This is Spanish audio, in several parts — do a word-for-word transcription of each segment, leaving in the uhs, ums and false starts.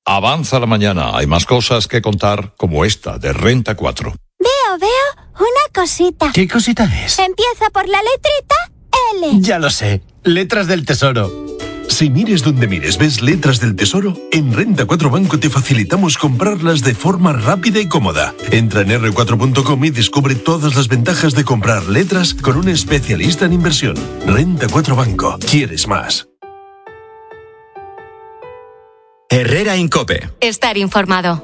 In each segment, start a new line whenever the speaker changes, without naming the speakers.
Avanza la mañana, hay más cosas que contar como esta de Renta cuatro.
Veo, veo una cosita.
¿Qué cosita es?
Empieza por la letrita L.
Ya lo sé, letras del tesoro.
Si mires donde mires ves letras del tesoro, en Renta cuatro Banco te facilitamos comprarlas de forma rápida y cómoda. Entra en erre cuatro punto com y descubre todas las ventajas de comprar letras con un especialista en inversión. Renta cuatro Banco. ¿Quieres más?
Herrera en COPE.
Estar informado.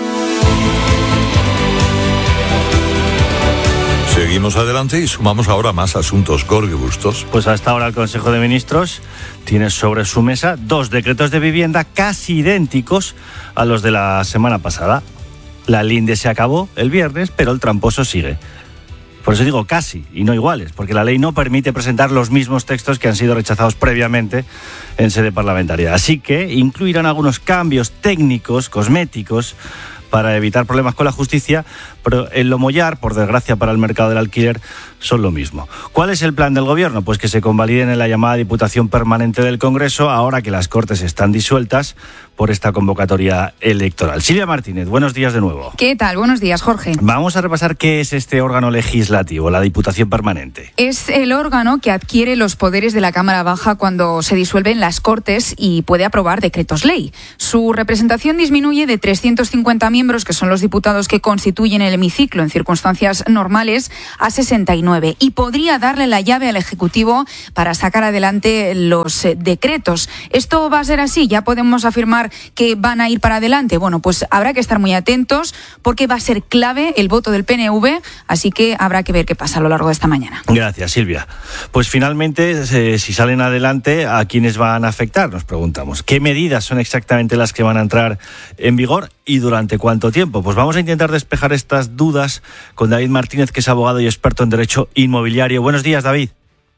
Seguimos adelante y sumamos ahora más asuntos. Jorge Bustos.
Pues hasta ahora el Consejo de Ministros tiene sobre su mesa dos decretos de vivienda casi idénticos a los de la semana pasada. La linde se acabó el viernes, pero el tramposo sigue. Por eso digo casi y no iguales, porque la ley no permite presentar los mismos textos que han sido rechazados previamente en sede parlamentaria. Así que incluirán algunos cambios técnicos, cosméticos, para evitar problemas con la justicia, pero en lo mollar, por desgracia para el mercado del alquiler, son lo mismo. ¿Cuál es el plan del gobierno? Pues que se convaliden en la llamada Diputación Permanente del Congreso, ahora que las Cortes están disueltas por esta convocatoria electoral. Silvia Martínez, buenos días de nuevo.
¿Qué tal? Buenos días, Jorge.
Vamos a repasar qué es este órgano legislativo, la Diputación Permanente.
Es el órgano que adquiere los poderes de la Cámara Baja cuando se disuelven las Cortes y puede aprobar decretos ley. Su representación disminuye de trescientos cincuenta miembros, que son los diputados que constituyen el hemiciclo en circunstancias normales, a sesenta y nueve, y podría darle la llave al Ejecutivo para sacar adelante los eh, decretos. ¿Esto va a ser así? ¿Ya podemos afirmar que van a ir para adelante? Bueno, pues habrá que estar muy atentos porque va a ser clave el voto del P N V, así que habrá que ver qué pasa a lo largo de esta mañana.
Gracias, Silvia. Pues finalmente, eh, si salen adelante, ¿a quiénes van a afectar? Nos preguntamos. ¿Qué medidas son exactamente las que van a entrar en vigor y durante cuánto tiempo? Pues vamos a intentar despejar estas dudas con David Martínez, que es abogado y experto en derecho inmobiliario. Buenos días, David.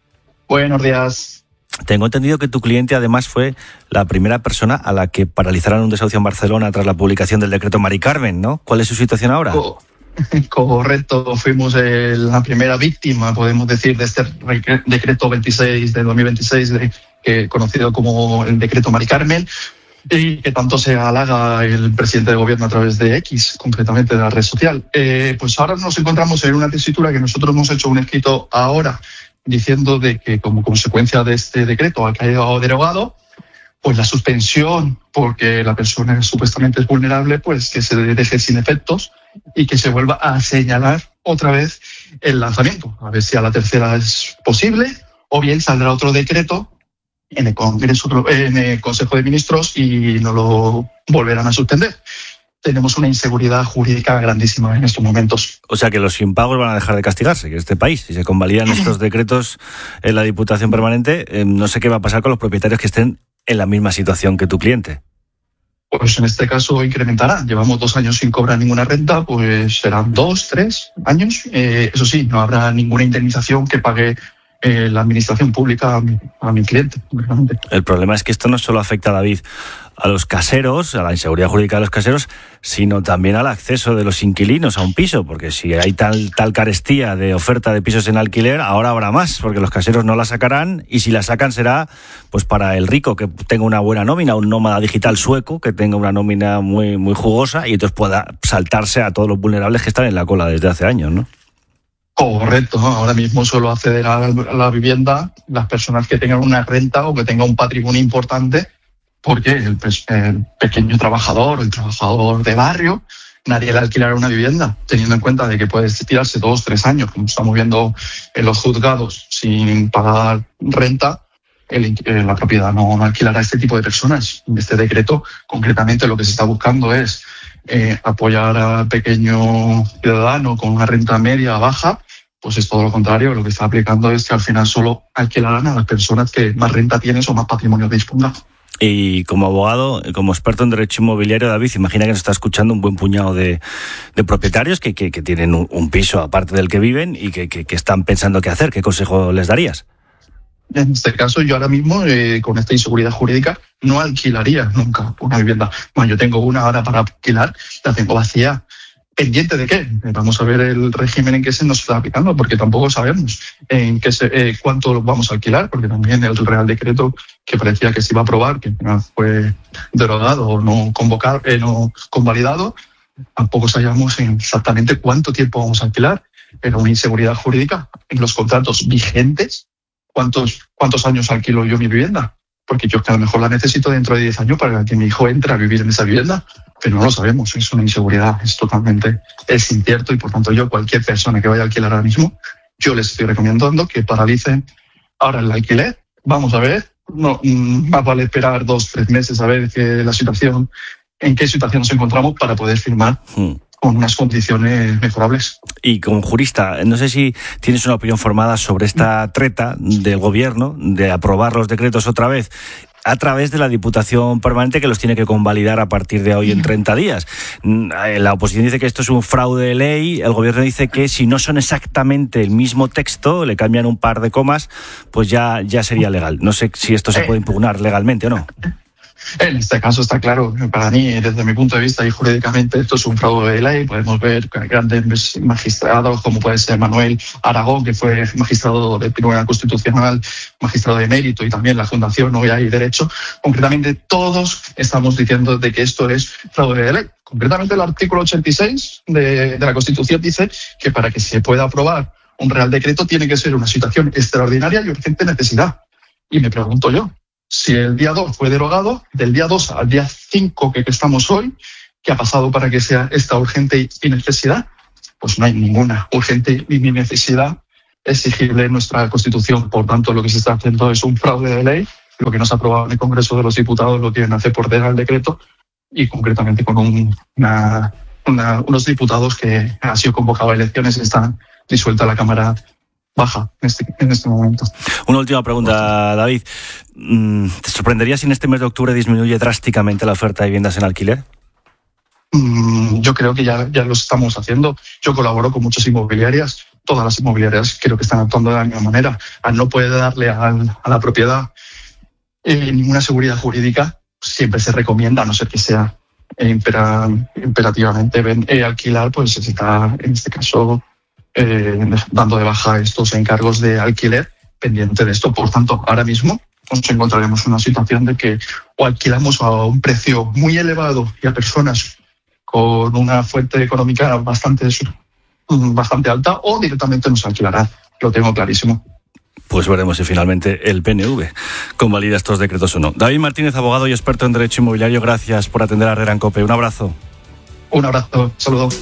Buenos días.
Tengo entendido que tu cliente además fue la primera persona a la que paralizaron un desahucio en Barcelona tras la publicación del decreto Mari Carmen, ¿no? ¿Cuál es su situación ahora?
Co- Correcto, fuimos el, la primera víctima, podemos decir, de este re- decreto veintiséis de dos mil veintiséis, de, que, conocido como el decreto Mari Carmen, y que tanto se halaga el presidente de gobierno a través de X, concretamente de la red social. Eh, pues ahora nos encontramos en una tesitura que nosotros hemos hecho un escrito ahora, diciendo de que como consecuencia de este decreto ha quedado derogado, pues la suspensión, porque la persona supuestamente es vulnerable, pues que se deje sin efectos y que se vuelva a señalar otra vez el lanzamiento. A ver si a la tercera es posible, o bien saldrá otro decreto en el Congreso, en el Consejo de Ministros y no lo volverán a suspender. Tenemos una inseguridad jurídica grandísima en estos momentos.
O sea que los impagos van a dejar de castigarse, que este país, si se convalidan estos decretos en la Diputación Permanente, eh, no sé qué va a pasar con los propietarios que estén en la misma situación que tu cliente.
Pues en este caso incrementará. Llevamos dos años sin cobrar ninguna renta, pues serán dos, tres años. Eh, eso sí, no habrá ninguna indemnización que pague eh, la administración pública a mi, a mi cliente. Realmente.
El problema es que esto no solo afecta, David, a los caseros, a la inseguridad jurídica de los caseros, sino también al acceso de los inquilinos a un piso, porque si hay tal, tal carestía de oferta de pisos en alquiler, ahora habrá más, porque los caseros no la sacarán, y si la sacan será pues para el rico que tenga una buena nómina, un nómada digital sueco que tenga una nómina muy, muy jugosa y entonces pueda saltarse a todos los vulnerables que están en la cola desde hace años, ¿no?
Correcto, ¿no? Ahora mismo solo acceder a la vivienda las personas que tengan una renta o que tengan un patrimonio importante, porque el, el pequeño trabajador o el trabajador de barrio, nadie le alquilará una vivienda, teniendo en cuenta de que puede tirarse dos, tres años, como estamos viendo en los juzgados, sin pagar renta. El, la propiedad no, no alquilará a este tipo de personas. Este decreto, concretamente, lo que se está buscando es eh, apoyar al pequeño ciudadano con una renta media baja. Pues es todo lo contrario. Lo que está aplicando es que al final solo alquilarán a las personas que más renta tienen o más patrimonio dispongan.
Y como abogado, como experto en derecho inmobiliario, David, imagina que nos está escuchando un buen puñado de, de propietarios que, que, que tienen un, un piso aparte del que viven y que, que, que están pensando qué hacer. ¿Qué consejo les darías?
En este caso, yo ahora mismo, eh, con esta inseguridad jurídica, no alquilaría nunca una vivienda. Bueno, yo tengo una ahora para alquilar, la tengo vacía, ¿Pendiente de qué? Vamos a ver el régimen en que se nos está aplicando, porque tampoco sabemos en qué se, eh, cuánto vamos a alquilar, porque también el Real Decreto que parecía que se iba a aprobar, que fue derogado o no convocado, eh, no convalidado, tampoco sabíamos exactamente cuánto tiempo vamos a alquilar. Era una inseguridad jurídica en los contratos vigentes. ¿Cuántos, cuántos años alquilo yo mi vivienda? Porque yo que a lo mejor la necesito dentro de diez años para que mi hijo entre a vivir en esa vivienda, pero no lo sabemos, es una inseguridad, es totalmente, es incierto, y por tanto yo, cualquier persona que vaya a alquilar ahora mismo, yo les estoy recomendando que paralicen ahora el alquiler. Vamos a ver, no, más vale esperar dos, tres meses a ver que la situación, en qué situación nos encontramos para poder firmar hmm. con unas condiciones mejorables.
Y como jurista, no sé si tienes una opinión formada sobre esta treta del gobierno de aprobar los decretos otra vez a través de la Diputación Permanente, que los tiene que convalidar a partir de hoy en treinta días. La oposición dice que esto es un fraude de ley, el gobierno dice que si no son exactamente el mismo texto, le cambian un par de comas, pues ya, ya sería legal. No sé si esto se puede impugnar legalmente o no.
En este caso está claro, para mí, desde mi punto de vista y jurídicamente, esto es un fraude de ley. Podemos ver grandes magistrados como puede ser Manuel Aragón, que fue magistrado del Tribunal Constitucional, magistrado de mérito, y también la Fundación Hoy Hay Derecho. Concretamente, todos estamos diciendo de que esto es fraude de ley. Concretamente, el artículo ochenta y seis de, de la Constitución dice que para que se pueda aprobar un Real Decreto tiene que ser una situación extraordinaria y urgente necesidad. Y me pregunto yo, si el día dos fue derogado, del día dos al día cinco que estamos hoy, ¿qué ha pasado para que sea esta urgente y necesidad? Pues no hay ninguna urgente ni necesidad exigible en nuestra Constitución. Por tanto, lo que se está haciendo es un fraude de ley. Lo que no se ha aprobado en el Congreso de los Diputados lo tienen que hacer por Real Decreto, y concretamente con un, una, una, unos diputados que han sido convocados a elecciones y están disuelta la Cámara baja en este, en este momento.
Una última pregunta, David. ¿Te sorprendería si en este mes de octubre disminuye drásticamente la oferta de viviendas en alquiler?
Mm, yo creo que ya, ya lo estamos haciendo. Yo colaboro con muchas inmobiliarias. Todas las inmobiliarias creo que están actuando de la misma manera. Al no poder darle al, a la propiedad eh, ninguna seguridad jurídica, siempre se recomienda, a no ser que sea eh, impera, imperativamente ven, eh, alquilar, pues se está, en este caso, Eh, dando de baja estos encargos de alquiler pendiente de esto. Por tanto, ahora mismo nos encontraremos en una situación de que o alquilamos a un precio muy elevado y a personas con una fuente económica bastante, bastante alta, o directamente nos alquilará. Lo tengo clarísimo.
Pues veremos si finalmente el P N V convalida estos decretos o no. David Martínez, abogado y experto en derecho inmobiliario, gracias por atender a Herrera en COPE. Un abrazo.
Un abrazo, saludos.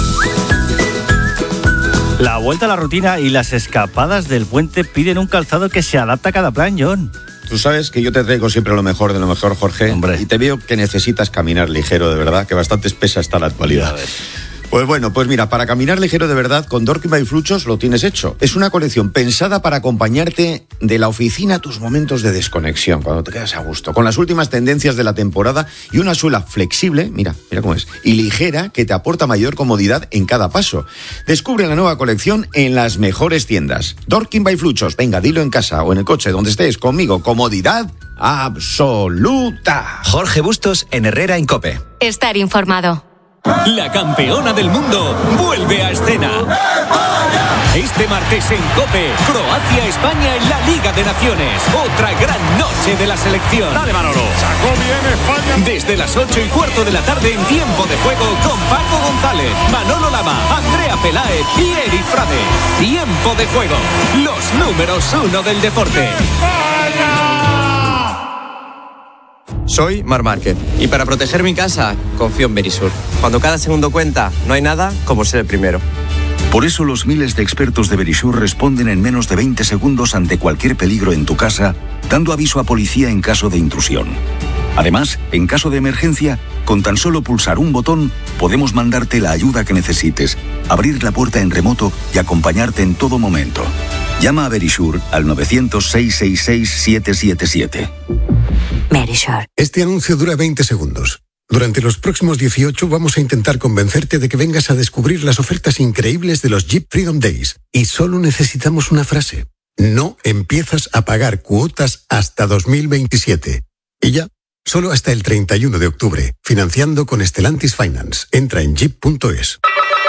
La vuelta a la rutina y las escapadas del puente piden un calzado que se adapta a cada plan, John.
Tú sabes que yo te traigo siempre lo mejor de lo mejor, Jorge.
Hombre.
Y te veo que necesitas caminar ligero, de verdad, que bastante espesa está la actualidad. Pues bueno, pues mira, para caminar ligero de verdad, con Dorking by Fluchos lo tienes hecho. Es una colección pensada para acompañarte de la oficina a tus momentos de desconexión, cuando te quedas a gusto, con las últimas tendencias de la temporada y una suela flexible, mira, mira cómo es, y ligera, que te aporta mayor comodidad en cada paso. Descubre la nueva colección en las mejores tiendas. Dorking by Fluchos, venga, dilo en casa o en el coche, donde estés, conmigo, comodidad absoluta.
Jorge Bustos en Herrera en COPE.
Estar informado.
La campeona del mundo vuelve a escena. Este martes en COPE, Croacia-España en la Liga de Naciones. Otra gran noche de la selección. Dale, Manolo. Sacó bien España. Desde las ocho y cuarto de la tarde en Tiempo de Juego con Paco González, Manolo Lama, Andrea Peláez y Eri Frade. Tiempo de Juego. Los números uno del deporte.
Soy Mar Márquez y para proteger mi casa confío en Verisur. Cuando cada segundo cuenta, no hay nada como ser el primero.
Por eso los miles de expertos de Verisur responden en menos de veinte segundos ante cualquier peligro en tu casa, dando aviso a policía en caso de intrusión. Además, en caso de emergencia, con tan solo pulsar un botón, podemos mandarte la ayuda que necesites, abrir la puerta en remoto y acompañarte en todo momento. Llama a Verisur al novecientos, seiscientos sesenta y seis, setecientos setenta y siete.
Verisur.
Este anuncio dura veinte segundos. Durante los próximos dieciocho vamos a intentar convencerte de que vengas a descubrir las ofertas increíbles de los Jeep Freedom Days. Y solo necesitamos una frase. No empiezas a pagar cuotas hasta dos mil veintisiete. Y ya, solo hasta el treinta y uno de octubre. Financiando con Stellantis Finance. Entra en jeep punto es.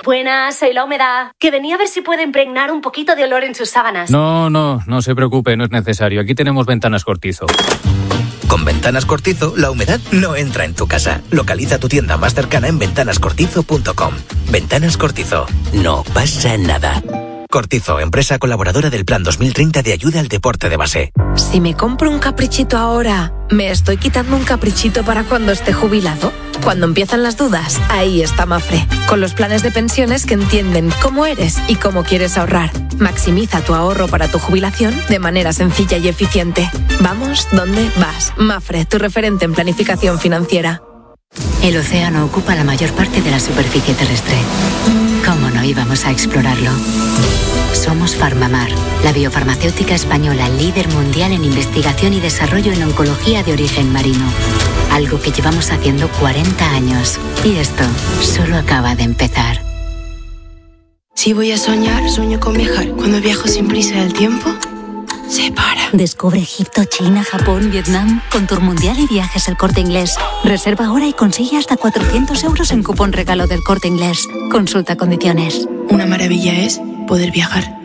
Buenas, soy la humedad. Que venía a ver si puedo impregnar un poquito de olor en sus sábanas.
No, no, no se preocupe, no es necesario. Aquí tenemos Ventanas Cortizo.
Con Ventanas Cortizo, la humedad no entra en tu casa. Localiza tu tienda más cercana en ventanas cortizo punto com. Ventanas Cortizo. No pasa nada. Cortizo, empresa colaboradora del Plan dos mil treinta de ayuda al deporte de base.
Si me compro un caprichito ahora, ¿me estoy quitando un caprichito para cuando esté jubilado? Cuando empiezan las dudas, ahí está Mafre, con los planes de pensiones que entienden cómo eres y cómo quieres ahorrar. Maximiza tu ahorro para tu jubilación de manera sencilla y eficiente. Vamos, ¿dónde vas? Mafre, tu referente en planificación financiera.
El océano ocupa la mayor parte de la superficie terrestre. ¿Cómo no íbamos a explorarlo? Somos Farmamar, la biofarmacéutica española líder mundial en investigación y desarrollo en oncología de origen marino. Algo que llevamos haciendo cuarenta años. Y esto solo acaba de empezar.
Si voy a soñar, sueño con viajar. Cuando viajo sin prisa, el tiempo se para.
Descubre Egipto, China, Japón, Vietnam con Tour Mundial y Viajes El Corte Inglés. Reserva ahora y consigue hasta cuatrocientos euros en cupón regalo del Corte Inglés. Consulta condiciones.
Una maravilla es poder viajar.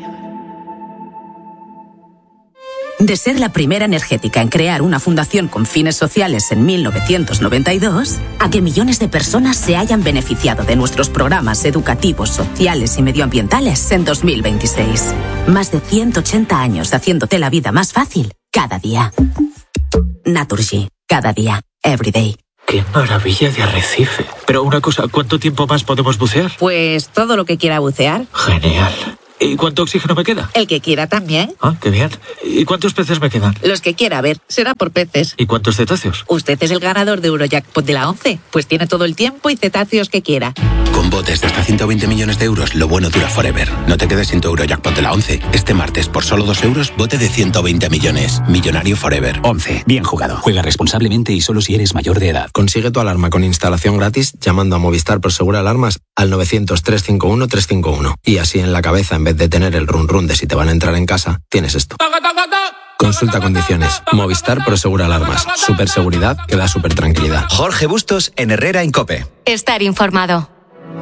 De ser la primera energética en crear una fundación con fines sociales en mil novecientos noventa y dos, a que millones de personas se hayan beneficiado de nuestros programas educativos, sociales y medioambientales en dos mil veintiséis. Más de ciento ochenta años haciéndote la vida más fácil cada día. Naturgy, cada día, every day.
¡Qué maravilla de arrecife! Pero una cosa, ¿cuánto tiempo más podemos bucear?
Pues todo lo que quiera bucear.
Genial. ¿Y cuánto oxígeno me queda?
El que quiera también.
Ah, qué bien. ¿Y cuántos peces me quedan?
Los que quiera, a ver, será por peces.
¿Y cuántos cetáceos?
Usted es el ganador de Eurojackpot de la once, pues tiene todo el tiempo y cetáceos que quiera.
Con botes de hasta ciento veinte millones de euros, lo bueno dura forever. No te quedes sin tu Eurojackpot de la once. Este martes, por solo dos euros, bote de ciento veinte millones. Millonario forever.
once. Bien jugado. Juega responsablemente y solo si eres mayor de edad.
Consigue tu alarma con instalación gratis llamando a Movistar Prosegur Alarmas al novecientos, trescientos cincuenta y uno, trescientos cincuenta y uno. Y así en la cabeza, en vez de tener el run run de si te van a entrar en casa, tienes esto. Consulta condiciones. Movistar Prosegur Alarmas. Super seguridad que da super tranquilidad.
Jorge Bustos en Herrera en COPE.
Estar informado.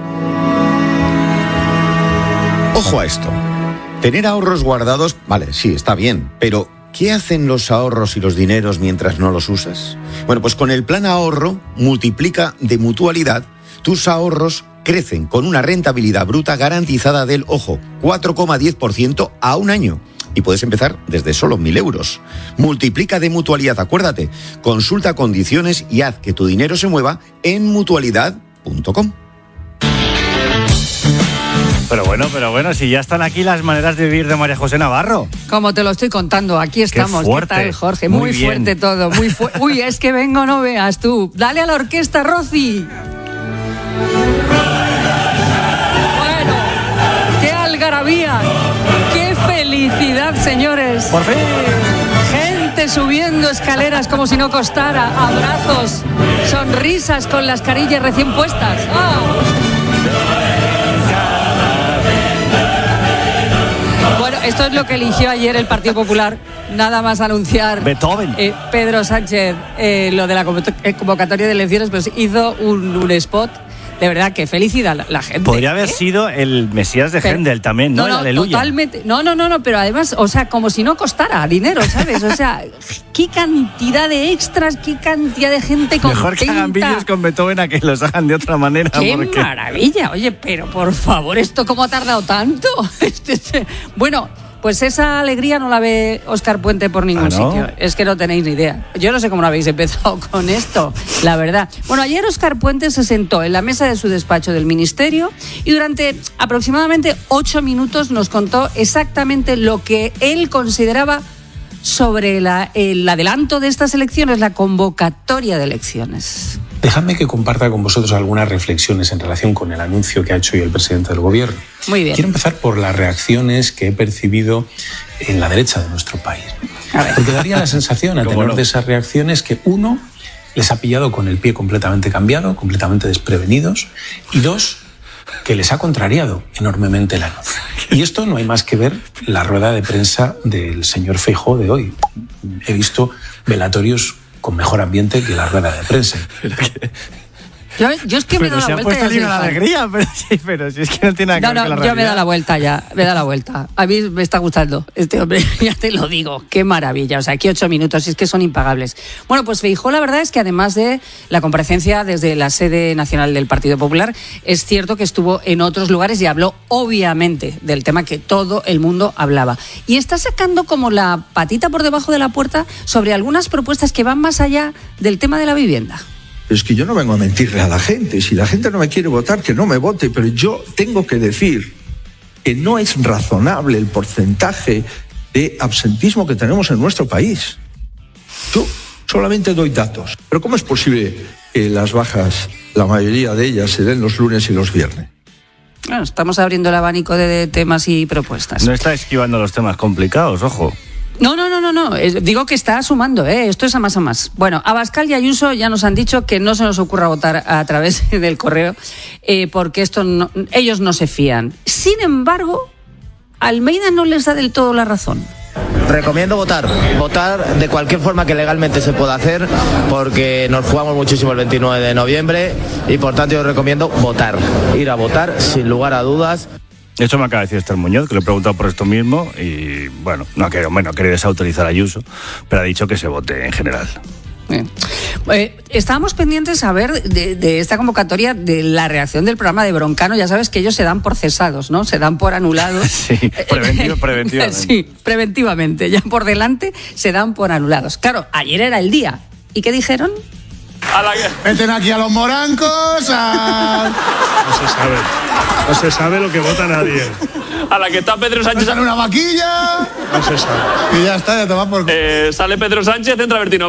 Ojo a esto. Tener ahorros guardados, vale, sí, está bien, pero ¿qué hacen los ahorros y los dineros mientras no los usas? Bueno, pues con el plan ahorro multiplica de Mutualidad, tus ahorros crecen con una rentabilidad bruta garantizada del, ojo, cuatro coma diez por ciento a un año. Y puedes empezar desde solo mil euros. Multiplica de Mutualidad, acuérdate. Consulta condiciones y haz que tu dinero se mueva en mutualidad punto com.
Pero bueno, pero bueno, si ya están aquí las maneras de vivir de María José Navarro.
Como te lo estoy contando, aquí estamos.
Qué fuerte.
¿Qué tal, Jorge?
Muy
Muy,
bien.
fuerte todo, muy fuerte. Uy, es que vengo, no veas tú. Dale a la orquesta, Rosy. Bueno, qué algarabía, qué felicidad, señores.
Por fin.
Gente subiendo escaleras como si no costara, abrazos, sonrisas con las carillas recién puestas. ¡Ah! Bueno, esto es lo que eligió ayer el Partido Popular, nada más anunciar
Beethoven.
Eh, Pedro Sánchez eh, lo de la convocatoria de elecciones, pues hizo un, un spot. De verdad, qué felicidad la, la gente.
Podría haber
¿eh?
sido el Mesías de
Pero-
Händel también, ¿no?
No,
El
no,
Aleluya.
totalmente. No, no, no, no, pero además, o sea, como si no costara dinero, ¿sabes? O sea, qué cantidad de extras, qué cantidad de gente contenta.
Mejor que hagan vídeos con Beethoven a que los hagan de otra manera.
¡Qué
porque...
maravilla! Oye, pero por favor, ¿esto cómo ha tardado tanto? Este, este- Bueno, pues esa alegría no la ve Óscar Puente por ningún
¿Ah, no?
sitio. Es que no tenéis ni idea. Yo no sé cómo no habéis empezado con esto, la verdad. Bueno, ayer Óscar Puente se sentó en la mesa de su despacho del Ministerio y durante aproximadamente ocho minutos nos contó exactamente lo que él consideraba sobre la- el adelanto de estas elecciones, la convocatoria de elecciones.
Dejadme que comparta con vosotros algunas reflexiones en relación con el anuncio que ha hecho hoy el presidente del Gobierno.
Muy bien.
Quiero empezar por las reacciones que he percibido en la derecha de nuestro país. Porque daría la sensación, a
¿Cómo
tenor
no?
de esas reacciones, que uno, les ha pillado con el pie completamente cambiado, completamente desprevenidos, y dos, que les ha contrariado enormemente el anuncio. Y esto no hay más que ver la rueda de prensa del señor Feijóo de hoy. He visto velatorios con mejor ambiente que la rueda de prensa.
Yo, yo es que me he
Pero
dado
se
la
ha
vuelta.
puesto
y ya
la
soy fan.
alegría, pero sí, pero si es que no tiene nada que
No,
ver
no,
con la
yo
realidad.
me da la vuelta ya, me da la vuelta. A mí me está gustando este hombre, ya te lo digo, qué maravilla. O sea, aquí ocho minutos, es que son impagables. Bueno, pues Feijóo, la verdad es que además de la comparecencia desde la sede nacional del Partido Popular, es cierto que estuvo en otros lugares y habló, obviamente, del tema que todo el mundo hablaba. Y está sacando como la patita por debajo de la puerta sobre algunas propuestas que van más allá del tema de la vivienda.
Es que yo no vengo a mentirle a la gente. Si la gente no me quiere votar, que no me vote. Pero yo tengo que decir que no es razonable el porcentaje de absentismo que tenemos en nuestro país. Yo solamente doy datos. Pero ¿cómo es posible que las bajas, la mayoría de ellas, se den los lunes y los viernes?
Bueno, estamos abriendo el abanico de, de temas y propuestas.
No está esquivando los temas complicados, ojo.
No, no, no, no, no. Es, digo que está sumando, ¿eh? Esto es a más a más. Bueno, Abascal y Ayuso ya nos han dicho que no se nos ocurra votar a través del correo eh, porque esto no, ellos no se fían. Sin embargo, Almeida no les da del todo la razón.
Recomiendo votar, votar de cualquier forma que legalmente se pueda hacer, porque nos jugamos muchísimo el veintinueve de noviembre y por tanto yo recomiendo votar, ir a votar sin lugar a dudas.
Eso me acaba de decir Esther Muñoz, que le he preguntado por esto mismo y, bueno, no quiero, bueno, quiere desautorizar a Ayuso, pero ha dicho que se vote en general.
Bien. Eh, estábamos pendientes a ver de, de esta convocatoria de la reacción del programa de Broncano. Ya sabes que ellos se dan por cesados, ¿no? Se dan por anulados.
Sí, preventivo, preventivamente.
Sí, preventivamente. Ya por delante se dan por anulados. Claro, ayer era el día. ¿Y qué dijeron?
A la que... Meten aquí a los morancos, a...
No se sabe. No se sabe lo que vota nadie.
A la que está Pedro Sánchez... Sale una vaquilla...
No se sabe.
Y ya está, ya toma por...
Eh,
sale Pedro Sánchez, entra Bertino